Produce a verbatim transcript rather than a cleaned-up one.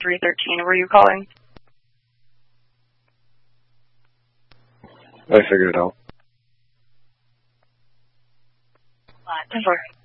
three thirteen. Were you calling? I figured it out. ten four.